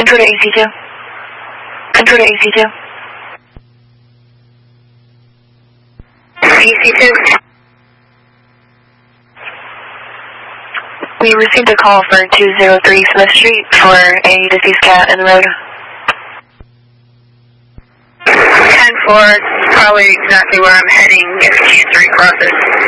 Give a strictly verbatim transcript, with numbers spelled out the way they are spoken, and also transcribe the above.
Control to A C two. Control to A C two. A C two. We received a call for two oh three Smith Street for a deceased cat in the road. ten four, probably exactly where I'm heading if Q three crosses.